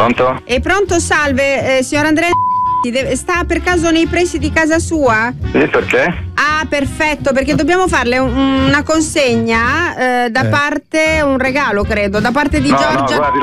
Pronto? Pronto, salve, signor Andrea. Sta per caso nei pressi di casa sua? Sì, perché? Ah, perfetto, perché dobbiamo farle una consegna da parte, un regalo credo, da parte di Giorgia. No, guardi,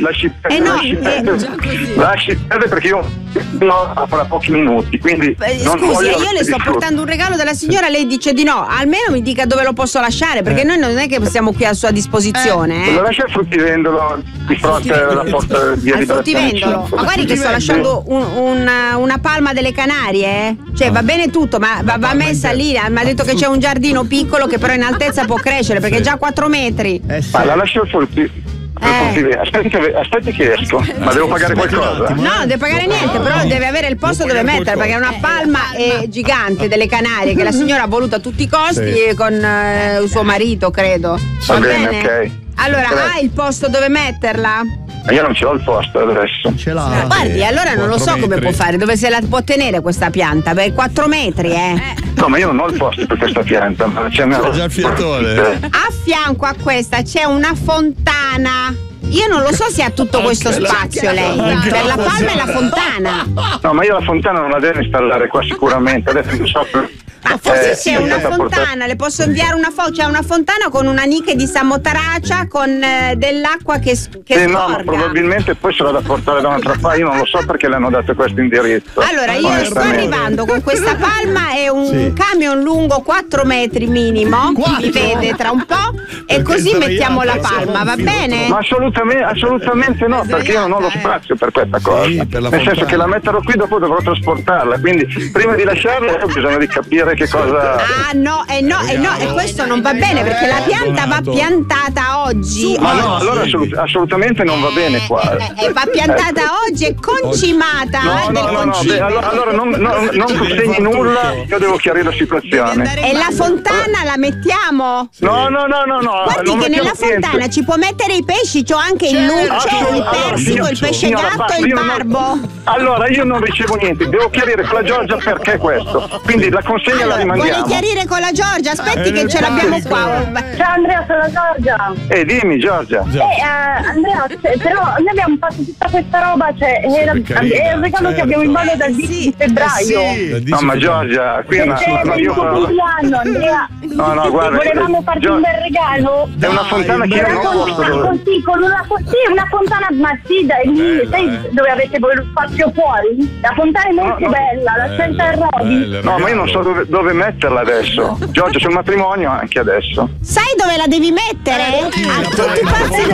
lasci perdere perché io fra pochi minuti, quindi scusi, io le sto portando un regalo dalla signora, lei dice di no, almeno mi dica dove lo posso lasciare, perché noi non è che siamo qui a sua disposizione. Lo lascia al fruttivendolo di fronte alla porta di al fruttivendolo. Ma guardi che sto lasciando una palma delle Canarie, cioè va bene tutto, ma va messa lì. Mi ha detto che c'è un giardino piccolo che però in altezza può crescere perché è già 4 metri. Ma la lascio al fruttivendolo. Aspetti che esco, ma devo pagare qualcosa? No, non deve pagare niente, però deve avere il posto dove mettere, perché è una palma gigante delle Canarie che la signora ha voluto a tutti i costi con suo marito, credo. Va bene, ok. Allora, ha il posto dove metterla? Io non ce l'ho il posto adesso. Ce l'ha. Guardi, allora non lo so come può fare, dove se la può tenere questa pianta? Beh, 4 metri, No, ma io non ho il posto per questa pianta, ma c'è già il fiatone. A fianco a questa c'è una fontana. Io non lo so se ha tutto questo spazio lei. Per la palma e la fontana. No, ma io la fontana non la devo installare qua sicuramente. Adesso non so. Ma forse c'è una fontana, le posso inviare una foto, c'è una fontana con un'aniche di Samotaracia con dell'acqua che scorga. No, ma probabilmente poi sarà da portare da un'altra parte, io non lo so perché le hanno dato questo indirizzo. Allora, io sto arrivando con questa palma e un camion lungo 4 metri minimo, mi vede tra un po', e così mettiamo la palma, va bene? Ma assolutamente no, perché io non ho lo spazio per questa cosa. Nel senso che la metterò qui, dopo dovrò trasportarla, quindi prima di lasciarla bisogna di capire che cosa. No, e questo non va bene perché la pianta va piantata oggi. Ma no, allora assolutamente non va bene qua. Va piantata oggi e concimata. Allora non consegni nulla, io devo chiarire la situazione. E la fontana la mettiamo? No. Guardi che nella fontana ci può mettere i pesci, c'ho anche il luce, il persico, il pesce gatto e il barbo. Allora io non ricevo niente, devo chiarire con la Giorgia perché questo. Quindi la consegna la rimandiamo. Vuole chiarire con la Giorgia? Aspetti che ce l'abbiamo qua. Ciao Andrea, sono la Giorgia. Dimmi Giorgia. Andrea, però noi abbiamo fatto tutta questa roba, è un regalo che abbiamo in mano dal 10 di febbraio. No, ma Giorgia, qui è una compleanno, Andrea. No, guarda. Volevamo farti un bel regalo. È una fontana che io non ho posto. Una fontana, ma lì, sai dove avete voi lo spazio fuori? La fontana è molto bella, la Center Rodi. No, ma io non so dove metterla adesso. Giorgia, c'è un matrimonio anche adesso. Sai dove la devi mettere? A tutti i pazzi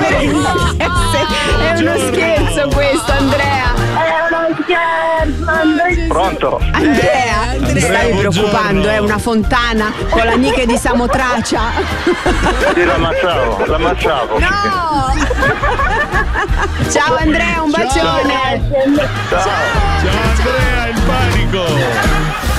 è uno scherzo questo, Andrea. È uno scherzo, Andrea. Pronto? Andrea, ti stai preoccupando, è una fontana con l'aniche di Samotracia. Sì, l'ammazzavo. No! Ciao Andrea, un bacione. Ciao Andrea, il panico.